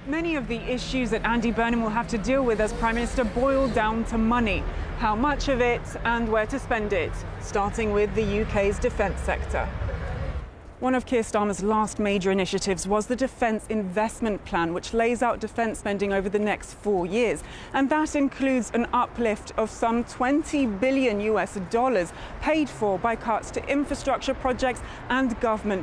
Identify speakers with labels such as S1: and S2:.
S1: Many of the issues that Andy Burnham will have to deal with as Prime Minister boil down to money. How much of it and where to spend it, starting with the UK's defence sector. One of Keir Starmer's last major initiatives was the Defence Investment Plan, which lays out defence spending over the next 4 years. And that includes an uplift of some $20 billion paid for by cuts to infrastructure projects and government